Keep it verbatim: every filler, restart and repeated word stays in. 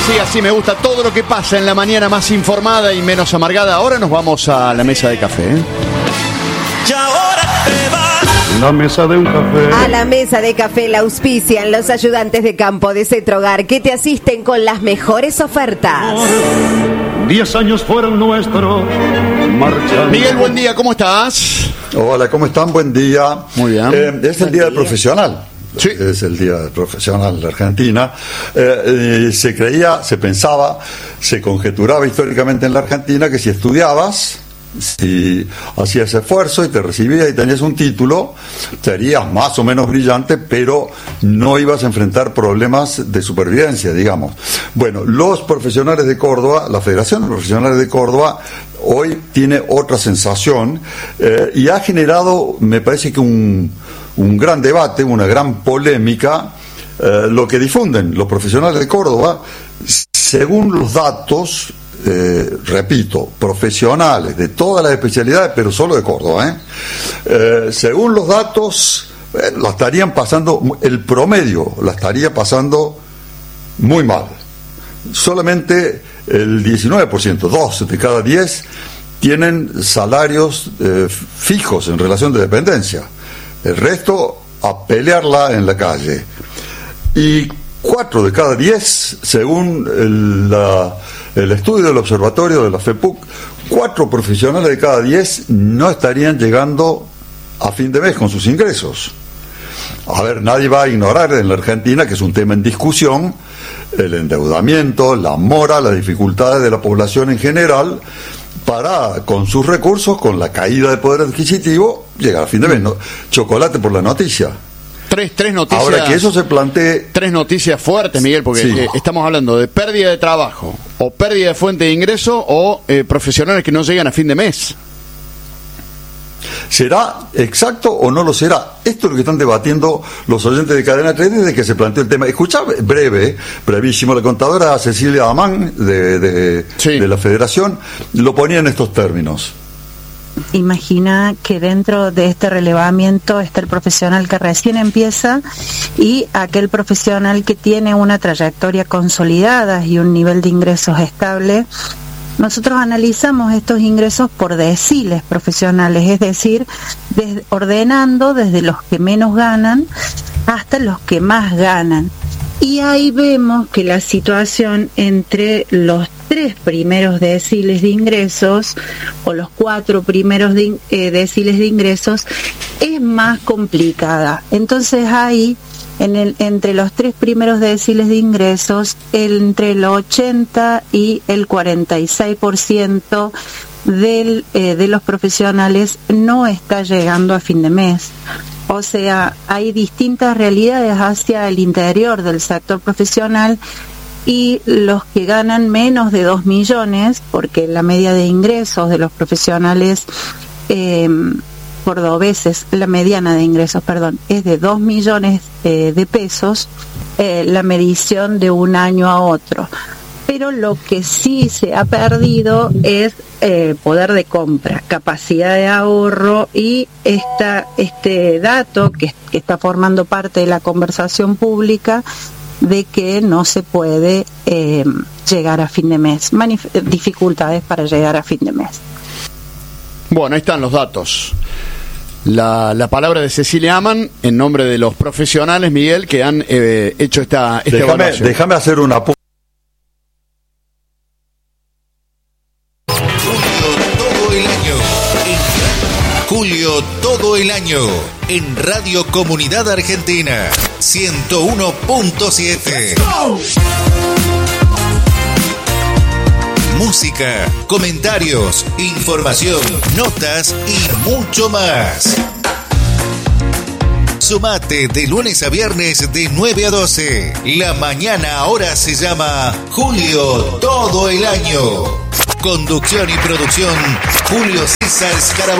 Sí, así me gusta todo lo que pasa en la mañana más informada y menos amargada. Ahora nos vamos a la mesa de café, ¿eh? Y ahora te vas. La mesa de un café. A la mesa de café la auspician los ayudantes de campo de Cetrogar, que te asisten con las mejores ofertas. Diez años fueron nuestros. Marchando. Miguel, buen día, ¿cómo estás? Hola, ¿cómo están? Buen día. Muy bien. Eh, es el día del profesional. Sí. Es el día del profesional de Argentina. Eh, eh, se creía, se pensaba, se conjeturaba históricamente en la Argentina que si estudiabas, si hacías esfuerzo y te recibías y tenías un título, serías más o menos brillante, pero no ibas a enfrentar problemas de supervivencia, digamos. Bueno, los profesionales de Córdoba, la Federación de Profesionales de Córdoba, hoy tiene otra sensación eh, y ha generado, me parece que un, un gran debate, una gran polémica, eh, lo que difunden los profesionales de Córdoba, según los datos. Eh, repito, profesionales de todas las especialidades, pero solo de Córdoba, ¿eh? Eh, según los datos, eh, la estarían pasando, el promedio la estaría pasando muy mal. Solamente el diecinueve por ciento, dos de cada diez, tienen salarios eh, fijos en relación de dependencia. El resto a pelearla en la calle. Y cuatro de cada diez, según el, la el estudio del observatorio de la FEPUC, cuatro profesionales de cada diez no estarían llegando a fin de mes con sus ingresos. A ver, nadie va a ignorar en la Argentina, que es un tema en discusión, el endeudamiento, la mora, las dificultades de la población en general para, con sus recursos, con la caída del poder adquisitivo, llegar a fin de mes. No, chocolate por la noticia. Tres, tres noticias. Ahora que eso se plantee. Tres noticias fuertes, Miguel, porque Sí. eh, estamos hablando de pérdida de trabajo, o pérdida de fuente de ingreso, o eh, profesionales que no llegan a fin de mes. ¿Será exacto o no lo será? Esto es lo que están debatiendo los oyentes de Cadena tres desde que se planteó el tema. Escuchá breve, brevísimo, la contadora Cecilia Amán de, de, Sí. de la Federación lo ponía en estos términos. Imagina que dentro de este relevamiento está el profesional que recién empieza y aquel profesional que tiene una trayectoria consolidada y un nivel de ingresos estable. Nosotros analizamos estos ingresos por deciles profesionales, es decir, des- ordenando desde los que menos ganan hasta los que más ganan. Y ahí vemos que la situación entre los tres primeros deciles de ingresos o los cuatro primeros de, eh, deciles de ingresos es más complicada. Entonces ahí, en el, entre los tres primeros deciles de ingresos, el, entre el ochenta y el cuarenta y seis por ciento del, eh, de los profesionales no está llegando a fin de mes. O sea, hay distintas realidades hacia el interior del sector profesional y los que ganan menos de dos millones, porque la media de ingresos de los profesionales eh, cordobeses, la mediana de ingresos, perdón, es de dos millones eh, de pesos, eh, la medición de un año a otro. Pero lo que sí se ha perdido es eh, poder de compra, capacidad de ahorro y esta, este dato que, que está formando parte de la conversación pública de que no se puede eh, llegar a fin de mes, Manif- dificultades para llegar a fin de mes. Bueno, ahí están los datos. La, la palabra de Cecilia Amán en nombre de los profesionales, Miguel, que han eh, hecho esta, esta Déjame, evaluación. déjame hacer una pu- Todo el año. En Julio todo el año. En Radio Comunidad Argentina. ciento uno punto siete. Música, comentarios, información, notas y mucho más. Sumate de lunes a viernes de nueve a doce. La mañana ahora se llama Julio todo el año. Conducción y producción, Julio César Escarabajano.